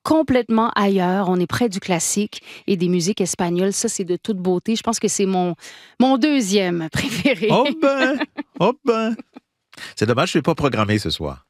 complètement ailleurs. On est près du classique et des musiques espagnoles. Ça, c'est de toute beauté. Je pense que c'est mon deuxième préféré. Oh ben! C'est dommage, je ne suis pas programmé ce soir.